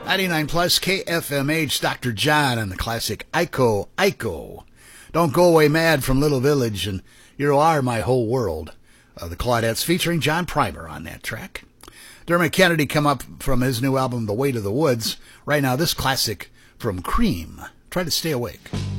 99 plus KFMH, Dr. John and the classic Iko, Iko. Don't Go Away Mad from Little Village, and You Are My Whole World. The Claudettes featuring John Primer on that track. Dermot Kennedy come up from his new album, The Way to the Woods. Right now, this classic from Cream, Try to Stay Awake.